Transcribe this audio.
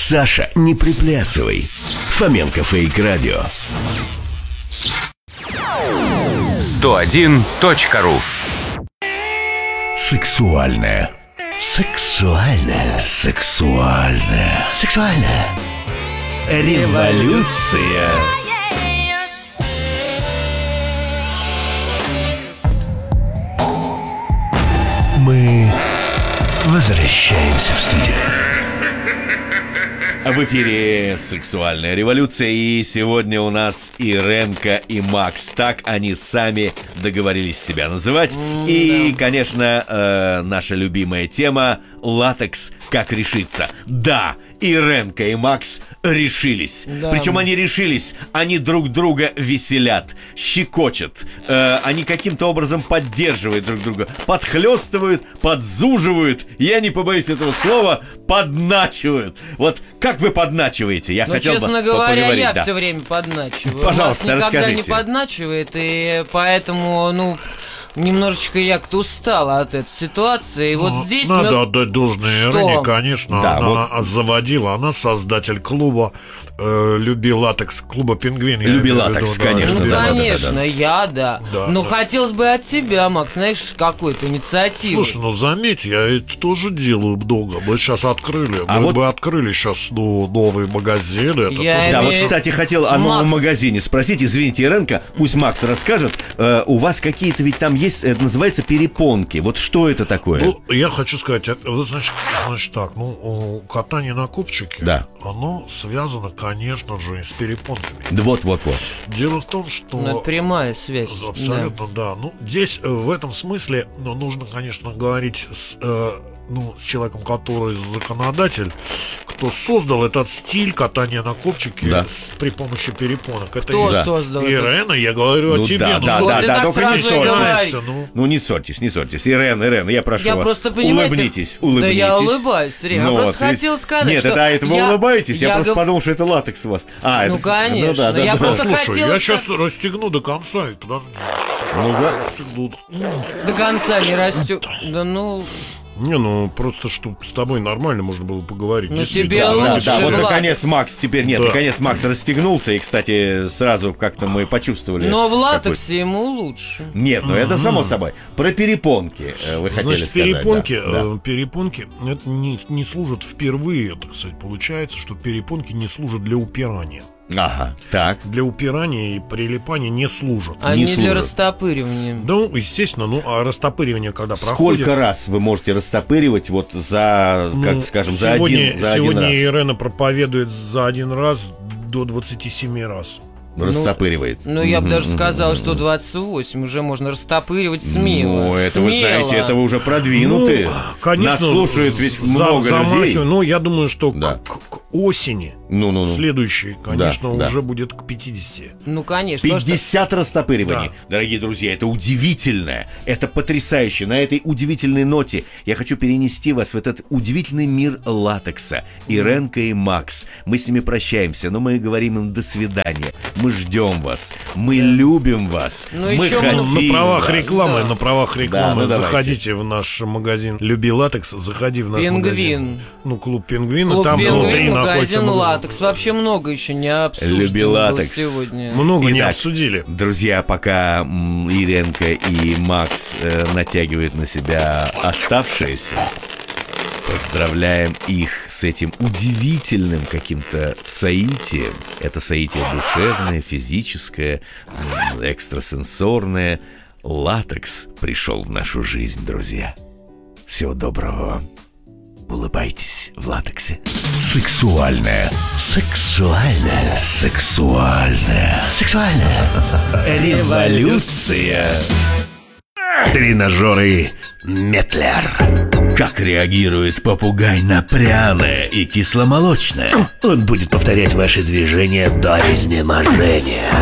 Саша, не приплясывай. Фоменко Фейк Радио. 101.ру. Сексуальная. Сексуальная. Сексуальная. Сексуальная. Революция. Мы возвращаемся в студию. В эфире «Сексуальная революция», и сегодня у нас Иренка и Макс. Так они сами договорились себя называть. И, конечно, наша любимая тема – латекс «Как решиться». Да, Иренка и Макс решились. Да. Причем они решились, они друг друга веселят, щекочут. Они каким-то образом поддерживают друг друга, подхлёстывают, подзуживают. Я не побоюсь этого слова, подначивают. Вот как вы подначиваете? Я хотел бы честно говоря, поговорить. я все время подначиваю. Пожалуйста, Макс никогда расскажите. не подначивает, и поэтому, немножечко я как-то устала от этой ситуации. И вот здесь надо отдать должное Ирине, конечно. Да, она заводила, она создатель клуба «Люби латекс», клуба «Пингвин». «Люби латекс», конечно. Конечно, я. Но хотелось бы от тебя, Макс, знаешь, какой-то инициативы. Слушай, заметь, я это тоже делаю много. Мы сейчас открыли, открыли сейчас новый магазин. Кстати, хотел о новом магазине спросить. Извините, Иренка, пусть Макс расскажет. У вас какие-то ведь там есть, это называется перепонки. Вот что это такое? Я хочу сказать, значит так, катание на копчике, оно связано, конечно же, с перепонками. Вот. Дело в том, что... это прямая связь. Абсолютно, да. Здесь в этом смысле нужно, конечно, говорить с человеком, который кто создал этот стиль катания на копчике при помощи перепонок. Кто создал? Ирена, я говорю о тебе. Только не ссорьтесь. Не ссорьтесь. Ирена, я прошу вас, просто, улыбнитесь. Да я улыбаюсь, я просто хотел сказать, нет, что... Нет, вы улыбаетесь, я просто подумал, что это латекс у вас. Конечно. Я просто хотел... Я сейчас расстегну до конца, и туда... До конца не растет. Просто чтобы с тобой нормально можно было поговорить. Тебе лучше. Вот наконец Макс наконец Макс расстегнулся, и, кстати, сразу как-то мы почувствовали. Но в латексе ему лучше. Нет, это само собой. Про перепонки вы хотели сказать. Перепонки это не служат впервые, так сказать, получается, что перепонки не служат для упирания. Ага, так. Для упирания и прилипания не служат. Они для растопыривания. Естественно, а растопыривание когда проходит... Сколько раз вы можете растопыривать за один раз? Сегодня Ирена проповедует за один раз до 27 раз. Растопыривает. Я бы даже сказал, что 28 уже можно растопыривать смело. Это вы знаете, это вы уже продвинуты. Конечно. Нас слушают ведь много людей. Я думаю, что к осени следующей, конечно, уже будет к 50. Конечно. 50 растопыриваний. Дорогие друзья, это удивительно. Это потрясающе. На этой удивительной ноте я хочу перенести вас в этот удивительный мир латекса. Иренка и Макс. Мы с ними прощаемся, но мы говорим им до свидания. Мы ждем вас, мы любим вас, мы хотим на правах вас. рекламы заходите в наш магазин «Люби латекс», заходи в наш магазин. Клуб «Пингвин», там внутри находится латекс. Вообще много еще не обсуждено. «Люби латекс» сегодня. Много не обсудили. Друзья, пока Иренка и Макс натягивают на себя оставшиеся, поздравляем их с этим удивительным каким-то соитием. Это соитие душевное, физическое, экстрасенсорное. Латекс пришел в нашу жизнь, друзья. Всего доброго вам. Улыбайтесь в латексе. Сексуальная. Революция. Тренажеры Метлер. Как реагирует попугай на пряное и кисломолочное? Он будет повторять ваши движения до изнеможения.